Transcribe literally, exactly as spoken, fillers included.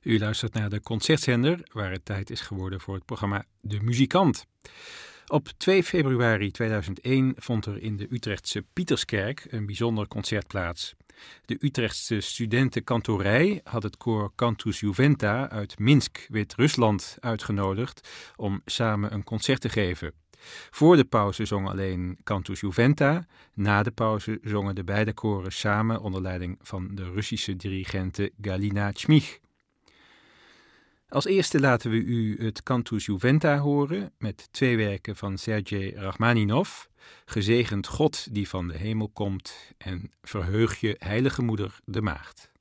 U luistert naar de Concertzender, waar het tijd is geworden voor het programma De Muzikant. Op twee februari tweeduizend één vond er in de Utrechtse Pieterskerk een bijzonder concert plaats. De Utrechtse studentenkantorij had het koor Cantus Juventa uit Minsk, Wit-Rusland, uitgenodigd om samen een concert te geven. Voor de pauze zong alleen Cantus Juventa. Na de pauze zongen de beide koren samen onder leiding van de Russische dirigente Galina Chmich. Als eerste laten we u het Cantus Juventa horen met twee werken van Sergej Rachmaninov, Gezegend God die van de hemel komt en Verheug je, heilige moeder, de maagd.